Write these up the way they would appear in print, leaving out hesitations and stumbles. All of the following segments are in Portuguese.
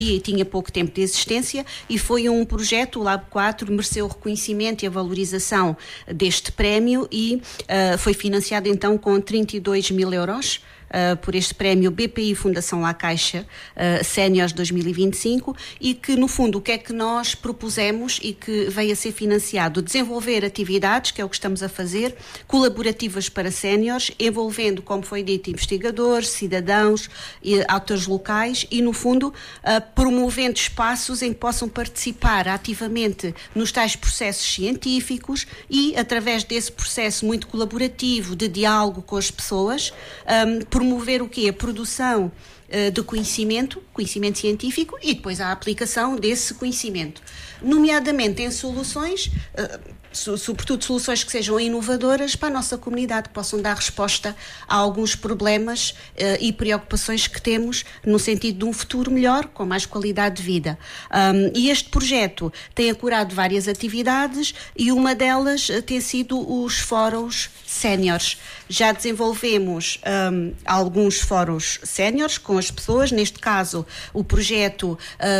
e tinha pouco tempo de existência, e foi um projeto, o Lab 4 mereceu o reconhecimento e a valorização deste prémio e foi financiado então com 32 mil euros. Por este prémio BPI Fundação La Caixa Séniores 2025, e que no fundo o que é que nós propusemos e que veio a ser financiado? Desenvolver atividades, que é o que estamos a fazer, colaborativas para séniores, envolvendo, como foi dito, investigadores, cidadãos, autores locais e no fundo promovendo espaços em que possam participar ativamente nos tais processos científicos e através desse processo muito colaborativo de diálogo com as pessoas, promover o quê? A produção de conhecimento científico e depois a aplicação desse conhecimento, nomeadamente em soluções, sobretudo soluções que sejam inovadoras para a nossa comunidade, que possam dar resposta a alguns problemas e preocupações que temos no sentido de um futuro melhor, com mais qualidade de vida. E este projeto tem acurado várias atividades e uma delas tem sido os fóruns séniores. Já desenvolvemos alguns fóruns séniores com as pessoas. Neste caso, o projeto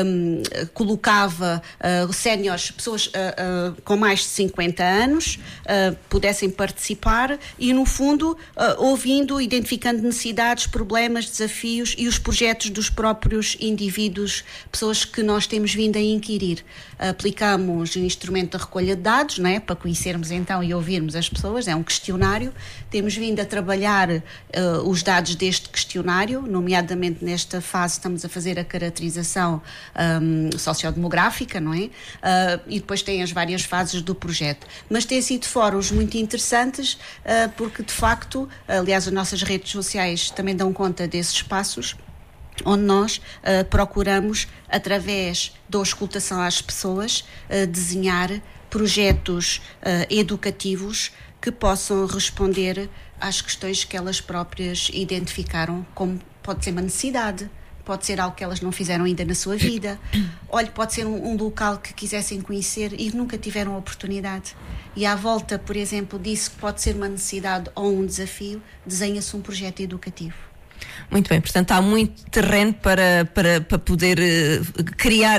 colocava séniores, pessoas com mais de 50 anos, pudessem participar e, no fundo, ouvindo, identificando necessidades, problemas, desafios e os projetos dos próprios indivíduos, pessoas que nós temos vindo a inquirir. Aplicamos o instrumento da recolha de dados, não é? Para conhecermos então e ouvirmos as pessoas, é um questionário. Temos vindo a trabalhar os dados deste questionário, nomeadamente nesta fase estamos a fazer a caracterização sociodemográfica, não é? E depois tem as várias fases do projeto. Mas têm sido fóruns muito interessantes, porque de facto, aliás, as nossas redes sociais também dão conta desses espaços, onde nós procuramos, através da auscultação às pessoas, desenhar projetos educativos que possam responder às questões que elas próprias identificaram, como pode ser uma necessidade, pode ser algo que elas não fizeram ainda na sua vida. Olha, pode ser um local que quisessem conhecer e nunca tiveram a oportunidade. E à volta, por exemplo, disso que pode ser uma necessidade ou um desafio, desenha-se um projeto educativo. Muito bem, portanto há muito terreno para poder criar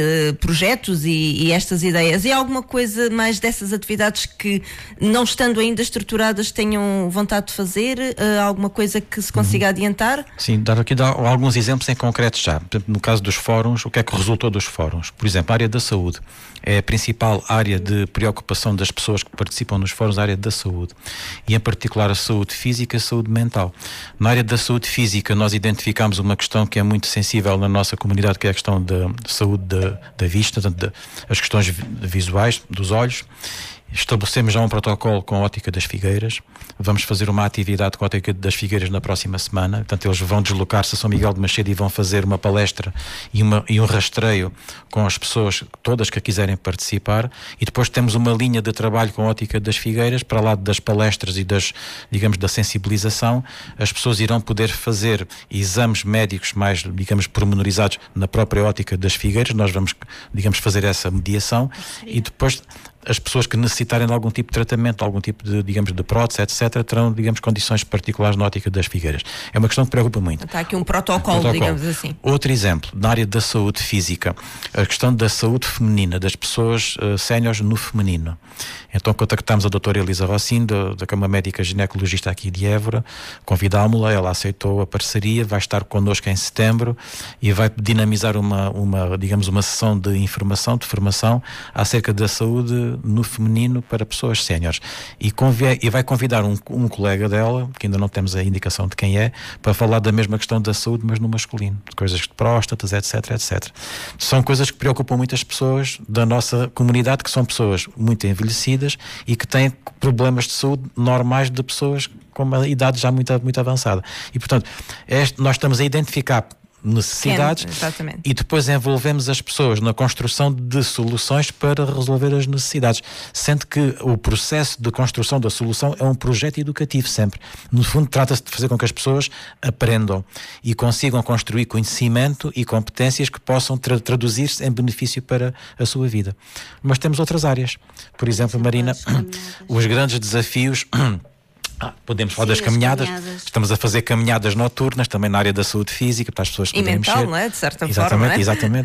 projetos e estas ideias. E há alguma coisa mais dessas atividades que, não estando ainda estruturadas, tenham vontade de fazer? Alguma coisa que se consiga adiantar? Sim, dar alguns exemplos em concreto já. No caso dos fóruns, o que é que resultou dos fóruns? Por exemplo, a área da saúde. É a principal área de preocupação das pessoas que participam nos fóruns, a área da saúde. E em particular a saúde física e a saúde mental. Na área da saúde física, nós identificamos uma questão que é muito sensível na nossa comunidade, que é a questão da saúde da vista, as questões visuais dos olhos. Estabelecemos já um protocolo com a Ótica das Figueiras. Vamos fazer uma atividade com a Ótica das Figueiras na próxima semana. Portanto, eles vão deslocar-se a São Miguel de Machede e vão fazer uma palestra e um rastreio com as pessoas todas que quiserem participar. E depois temos uma linha de trabalho com a Ótica das Figueiras, para lá das palestras e da sensibilização. As pessoas irão poder fazer exames médicos mais, pormenorizados na própria Ótica das Figueiras. Nós vamos, fazer essa mediação. E depois as pessoas que necessitarem de algum tipo de tratamento, algum tipo de prótese, etc., terão, condições particulares na Ótica das Figueiras. É uma questão que preocupa muito. Está aqui um protocolo, digamos assim. Outro exemplo, na área da saúde física, a questão da saúde feminina, das pessoas séniores no feminino. Então contactámos a doutora Elisa Rocin, da Câmara Médica Ginecologista aqui de Évora, convidámo-la, ela aceitou a parceria, vai estar connosco em setembro e vai dinamizar uma sessão de informação, de formação acerca da saúde no feminino para pessoas séniores. E vai convidar um colega dela, que ainda não temos a indicação de quem é, para falar da mesma questão da saúde, mas no masculino, de coisas de próstatas, etc, etc. São coisas que preocupam muitas pessoas da nossa comunidade, que são pessoas muito envelhecidas e que têm problemas de saúde normais de pessoas com uma idade já muito, muito avançada. E, portanto, nós estamos a identificar necessidades e depois envolvemos as pessoas na construção de soluções para resolver as necessidades, sendo que o processo de construção da solução é um projeto educativo sempre. No fundo, trata-se de fazer com que as pessoas aprendam e consigam construir conhecimento e competências que possam traduzir-se em benefício para a sua vida. Mas temos outras áreas. Por exemplo, Marina, os grandes desafios Podemos falar das caminhadas. Estamos a fazer caminhadas noturnas também na área da saúde física para as pessoas e mental, mexer. Não é? De certa forma. Exatamente.